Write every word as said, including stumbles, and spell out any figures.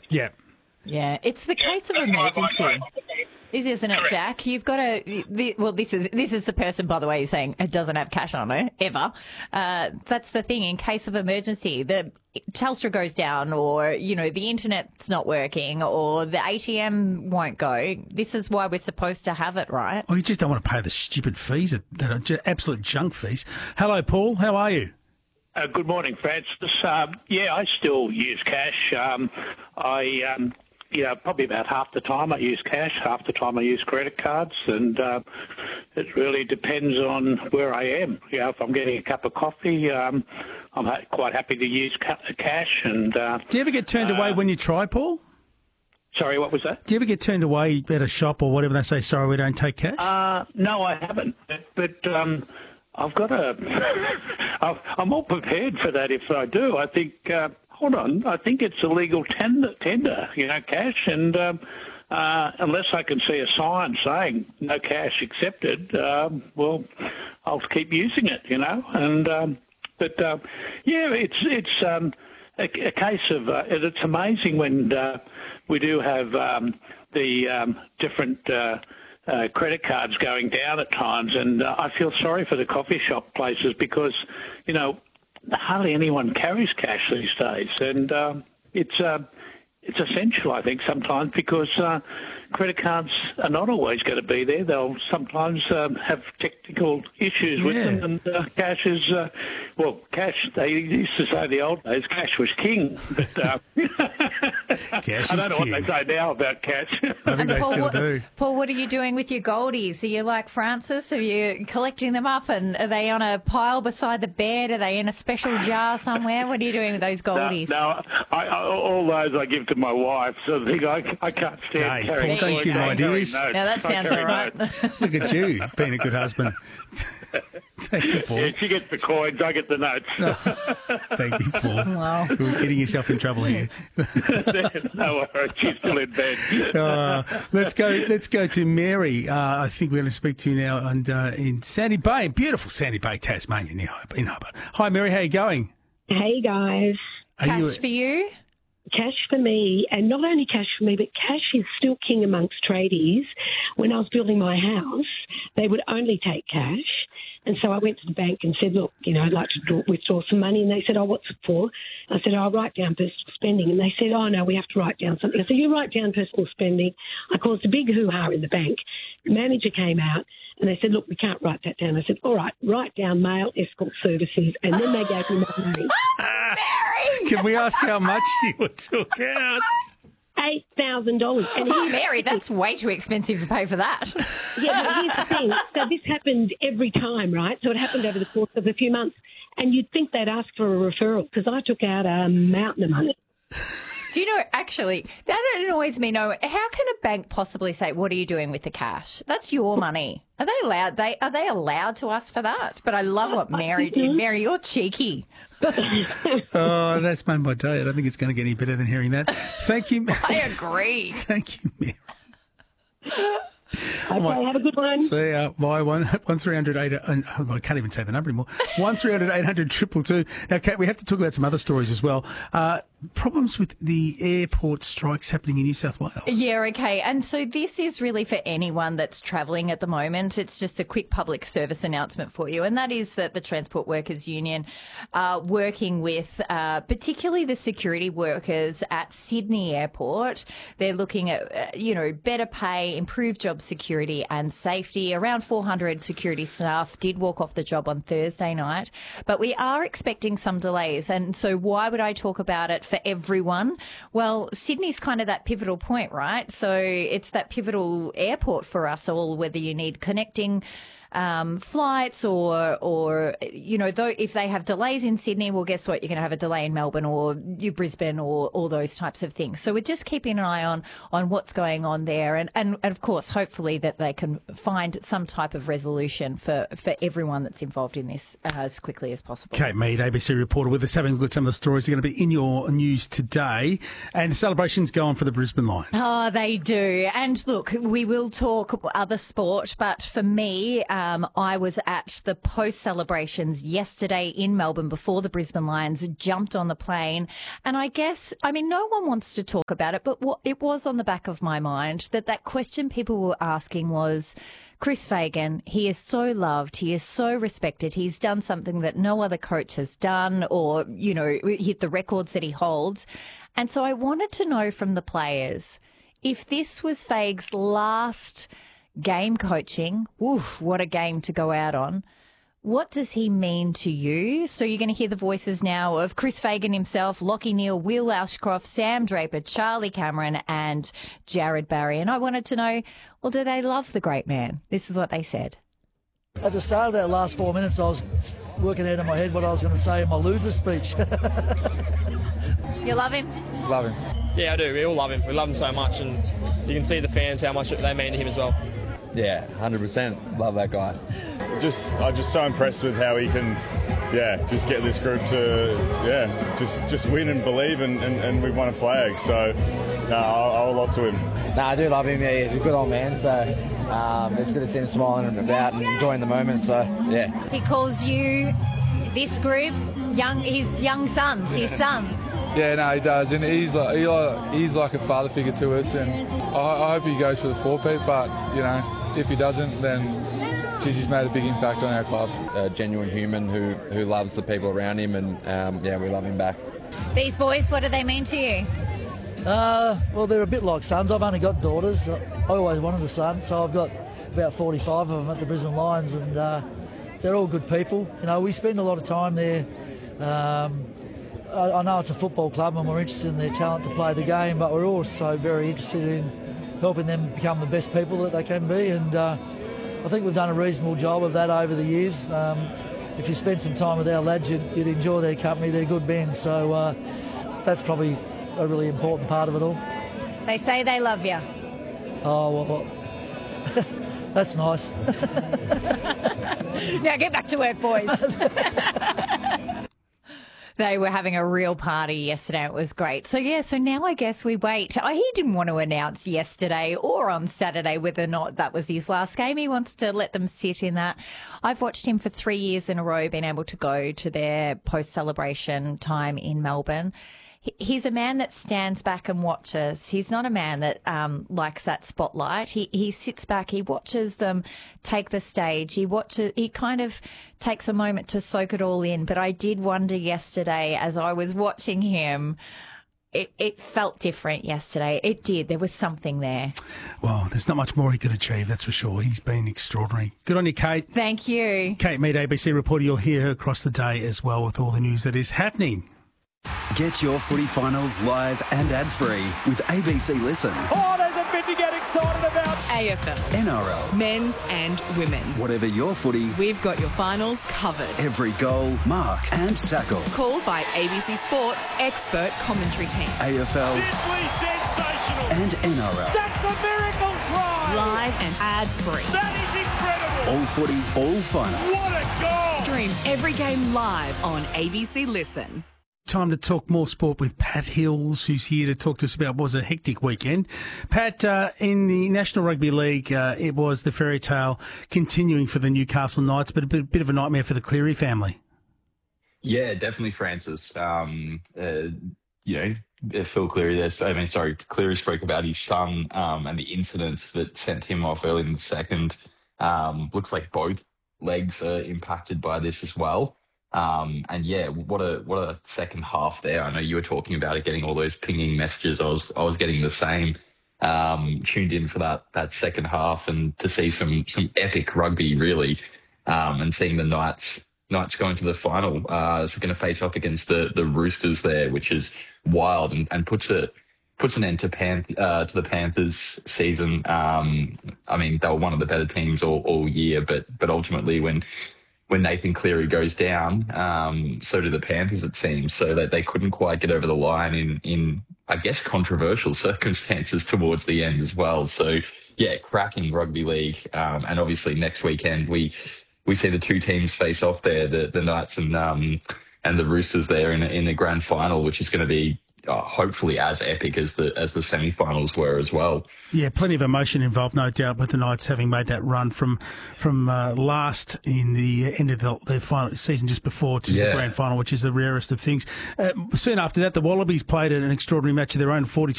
Yeah. Yeah, it's the case of emergency. Is, isn't it, Jack? You've got to. The, well, this is this is the person, by the way, who's saying it doesn't have cash on her ever. Uh, that's the thing. In case of emergency, the Telstra goes down, or you know, the internet's not working, or the A T M won't go. This is why we're supposed to have it, right? Well, you just don't want to pay the stupid fees that, that are just absolute junk fees. Hello, Paul. How are you? Uh, good morning, Francis. Um, yeah, I still use cash. Um, I. Um, You know, probably about half the time I use cash, half the time I use credit cards, and uh, it really depends on where I am. You know, if I'm getting a cup of coffee, um, I'm ha- quite happy to use ca- cash. And uh, do you ever get turned uh, away when you try, Paul? Sorry, what was that? Do you ever get turned away at a shop or whatever? They say, sorry, we don't take cash? Uh, no, I haven't. But, but um, I've got a... I'm all prepared for that if I do. I think... Uh, Hold on, I think it's illegal tender, tender you know, cash, and um, uh, unless I can see a sign saying no cash accepted, um, well, I'll keep using it, you know. And um, but uh, yeah, it's it's um, a, a case of uh, it's amazing when uh, we do have um, the um, different. Uh, Uh, credit cards going down at times, and uh, I feel sorry for the coffee shop places because, you know, hardly anyone carries cash these days, and um, it's uh, it's essential, I think, sometimes because uh, credit cards are not always going to be there. They'll sometimes um, have technical issues with Yeah. them, and uh, cash is uh, well, cash. They used to say in the old days, cash was king, but uh, Cash I is don't know king. what they say now about cash. I think they Paul, still what, do. Paul, what are you doing with your goldies? Are you like Francis? Are you collecting them up, and are they on a pile beside the bed? Are they in a special jar somewhere? What are you doing with those goldies? No, no I, I, all those I give to my wife. So I think I, I can't stand Hey, carrying Paul, don't give I carry ideas. notes. Now that I sounds carry all right. notes. Look at you, being a good husband. Thank you, Paul. Yeah, she gets the coins, I get the notes. Thank you, Paul. Wow. You're getting yourself in trouble here. No worries, she's still in bed. Uh, let's go. Let's go to Mary. Uh, I think we're going to speak to you now, and uh, in Sandy Bay, beautiful Sandy Bay, Tasmania, in Hobart. in Hobart. Hi, Mary. How are you going? Hey guys, Are Cash you, for you? cash for me, and not only cash for me, but cash is still king amongst tradies. When I was building my house, they would only take cash. And so I went to the bank and said, look, you know, I'd like to draw, withdraw some money. And they said, oh, what's it for? I said, oh, I'll write down personal spending. And they said, oh, no, we have to write down something. I said, you write down personal spending. I caused a big hoo-ha in the bank. The manager came out and they said, look, we can't write that down. I said, all right, write down mail escort services. And then they gave me my money. Can we ask how much you took out? eight thousand dollars. And here's, Mary, that's way too expensive to pay for that. yeah, but here's the thing. So this happened every time, right? So it happened over the course of a few months. And you'd think they'd ask for a referral because I took out a mountain of money. Do you know, actually, that annoys me. No, how can a bank possibly say, what are you doing with the cash? That's your money. Are they allowed? They Are they allowed to ask for that? But I love what Mary did. Mary, you're cheeky. Oh, that's made my day. I don't think it's going to get any better than hearing that. Thank you. I agree. Thank you, Mary. Okay, have a good one. See ya. Bye. One, one three hundred eight. Uh, I can't even say the number anymore. One three hundred eight hundred triple two. Now, Kate, we have to talk about some other stories as well. Uh, problems with the airport strikes happening in New South Wales. Yeah, okay. And so this is really for anyone that's travelling at the moment. It's just a quick public service announcement for you, and that is that the Transport Workers Union are working with uh, particularly the security workers at Sydney Airport. They're looking at, uh, you know, better pay, improved job security and safety. Around four hundred security staff did walk off the job on Thursday night, but we are expecting some delays. And so why would I talk about it for everyone? Well, Sydney's kind of that pivotal point, right? So it's that pivotal airport for us all, whether you need connecting um, flights or, or, you know, though if they have delays in Sydney, well, guess what? You're going to have a delay in Melbourne or New Brisbane or all those types of things. So we're just keeping an eye on, on what's going on there. And, and, and of course, hopefully that they can find some type of resolution for, for everyone that's involved in this uh, as quickly as possible. Kate Mead, A B C reporter with us, having a look at some of the stories that are going to be in your news today. And celebrations go on for the Brisbane Lions. Oh, they do. And look, we will talk other sport, but for me, uh, um, I was at the post celebrations yesterday in Melbourne before the Brisbane Lions jumped on the plane. And I guess, I mean, no one wants to talk about it, but what it was on the back of my mind that that question people were asking was, Chris Fagan, he is so loved, he is so respected, he's done something that no other coach has done or, you know, hit the records that he holds. And so I wanted to know from the players, if this was Fag's last game coaching, woof, what a game to go out on, what does he mean to you? So you're going to hear the voices now of Chris Fagan himself, Lachie Neale, Will Ashcroft, Sam Draper, Charlie Cameron and Jared Barry. And I wanted to know, well, do they love the great man? This is what they said. At the start of that last four minutes, I was working out in my head what I was going to say in my loser speech. You love him? Love him. Yeah, I do. We all love him. We love him so much, and you can see the fans how much they mean to him as well. Yeah, one hundred percent. Love that guy. Just, I'm just so impressed with how he can, yeah, just get this group to, yeah, just just win and believe, and, and, and we've won a flag. So, no, I owe a lot to him. No, I do love him. Yeah, he's a good old man. So, um, it's good to see him smiling about and enjoying the moment. So, yeah. He calls you, this group, young, his young sons, his sons. Yeah, no, he does, and he's like he like, he's like a father figure to us, and I, I hope he goes for the four-peat, but you know, if he doesn't, then geez, he's made a big impact on our club. A genuine human who who loves the people around him, and um, yeah, we love him back. These boys, what do they mean to you? Uh, well, they're a bit like sons. I've only got daughters. I always wanted a son, so I've got about forty-five of them at the Brisbane Lions, and uh, they're all good people. You know, we spend a lot of time there. Um, I know it's a football club and we're interested in their talent to play the game, but we're also very interested in helping them become the best people that they can be, and uh, I think we've done a reasonable job of that over the years. Um, if you spend some time with our lads, you'd, you'd enjoy their company. They're good men, so uh, that's probably a really important part of it all. They say they love you. Oh, well, well that's nice. Now get back to work, boys. They were having a real party yesterday. It was great. So, yeah, so now I guess we wait. Oh, he didn't want to announce yesterday or on Saturday whether or not that was his last game. He wants to let them sit in that. I've watched him for three years in a row, been able to go to their post-celebration time in Melbourne. He's a man that stands back and watches. He's not a man that um, likes that spotlight. He he sits back. He watches them take the stage. He watches. He kind of takes a moment to soak it all in. But I did wonder yesterday as I was watching him, it, it felt different yesterday. It did. There was something there. Well, there's not much more he could achieve, that's for sure. He's been extraordinary. Good on you, Kate. Thank you. Kate Mead, A B C reporter. You'll hear her across the day as well with all the news that is happening. Get your footy finals live and ad-free with A B C Listen. Oh, there's a bit to get excited about. A F L. N R L. Men's and women's. Whatever your footy, we've got your finals covered. Every goal, mark and tackle. Called by A B C Sports expert commentary team. A F L. Simply sensational. And N R L. That's a miracle try. Live and ad-free. That is incredible. All footy, all finals. What a goal. Stream every game live on A B C Listen. Time to talk more sport with Pat Hills, who's here to talk to us about what was a hectic weekend. Pat, uh, in the National Rugby League, uh, it was the fairy tale continuing for the Newcastle Knights, but a bit, bit of a nightmare for the Cleary family. Yeah, definitely, Francis. Um, uh, you know, Phil Cleary, there, I mean, sorry, Cleary spoke about his son um, and the incidents that sent him off early in the second. Um, looks like both legs are impacted by this as well. Um, and yeah, what a what a second half there. I know you were talking about it, getting all those pinging messages. I was I was getting the same. Um, tuned in for that that second half and to see some some epic rugby really, um, and seeing the Knights Knights going to the final. Uh, so going to face off against the the Roosters there, which is wild and, and puts a puts an end to Panth- uh, to the Panthers season. Um, I mean, they were one of the better teams all, all year, but but ultimately when when Nathan Cleary goes down, um, so do the Panthers, it seems, so that they couldn't quite get over the line in, in, I guess, controversial circumstances towards the end as well. So, yeah, cracking rugby league. Um, and obviously next weekend we we see the two teams face off there, the, the Knights and um, and the Roosters there in, in the grand final, which is going to be uh, hopefully as epic as the as the semi-finals were as well. Yeah, plenty of emotion involved, no doubt, with the Knights having made that run from from uh, last in the end of the, the final season just before to Yeah. the grand final, which is the rarest of things. Uh, soon after that, the Wallabies played an extraordinary match of their own, forty-two